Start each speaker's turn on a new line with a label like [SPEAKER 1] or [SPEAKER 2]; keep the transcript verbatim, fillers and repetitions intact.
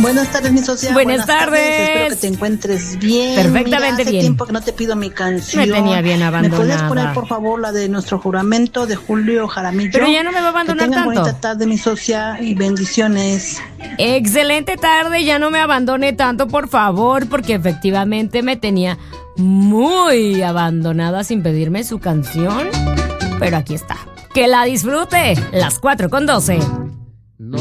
[SPEAKER 1] Buenas tardes, mi socia.
[SPEAKER 2] Buenas,
[SPEAKER 1] Buenas
[SPEAKER 2] tardes.
[SPEAKER 1] tardes. Espero que te encuentres bien.
[SPEAKER 2] Perfectamente
[SPEAKER 1] Mira, hace
[SPEAKER 2] bien.
[SPEAKER 1] tiempo que no te pido mi canción.
[SPEAKER 2] Me tenía bien abandonada.
[SPEAKER 1] ¿Me puedes poner, por favor, la de Nuestro Juramento de Julio Jaramillo?
[SPEAKER 2] Pero ya no me va a abandonar
[SPEAKER 1] que tengan
[SPEAKER 2] tanto.
[SPEAKER 1] bonita tarde, mi socia, y bendiciones.
[SPEAKER 2] Excelente tarde, ya no me abandone tanto, por favor, porque efectivamente me tenía muy abandonada sin pedirme su canción. Pero aquí está. Que la disfrute. Las cuatro con doce.